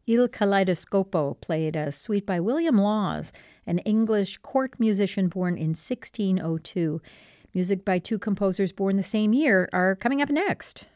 Il Kaleidoscopo played a suite by William Laws, an English court musician born in 1602. Music by two composers born the same year are coming up next.